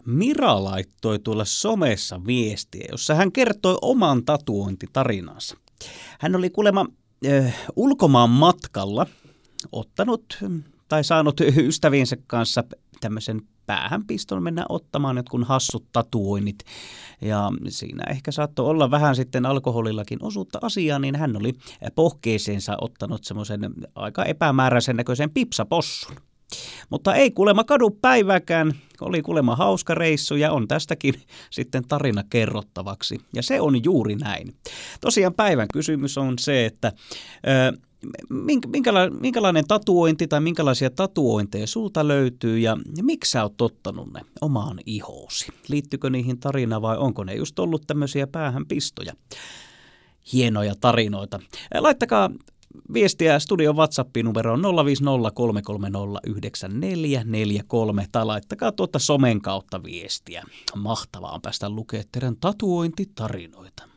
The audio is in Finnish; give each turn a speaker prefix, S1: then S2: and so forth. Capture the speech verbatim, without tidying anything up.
S1: Mira laittoi tuolla somessa viestiä, jossa hän kertoi oman tatuointitarinansa. Hän oli kuulemma äh, ulkomaan matkalla ottanut tai saanut ystäviensä kanssa tämmöisen päähänpiston mennä ottamaan jotkun hassut tatuoinnit. Ja siinä ehkä saattoi olla vähän sitten alkoholillakin osuutta asiaa, niin hän oli pohkeeseensa ottanut semmoisen aika epämääräisen näköisen pipsapossun. Mutta ei kuulemma kadu päivääkään, oli kuulemma hauska reissu ja on tästäkin sitten tarina kerrottavaksi. Ja se on juuri näin. Tosiaan päivän kysymys on se, että ö, minkäla- minkälainen tatuointi tai minkälaisia tatuointeja sulta löytyy ja miksi sä oot ottanut ne omaan ihoosi? Liittyykö niihin tarina vai onko ne just ollut tämmöisiä päähänpistoja? Hienoja tarinoita. Laittakaa viestiä studion WhatsAppiin numeroon nolla viisi nolla kolme kolme nolla yhdeksän neljä neljä kolme tai laittakaa tuota somen kautta viestiä. Mahtavaa on päästä lukemaan teidän tatuointitarinoita.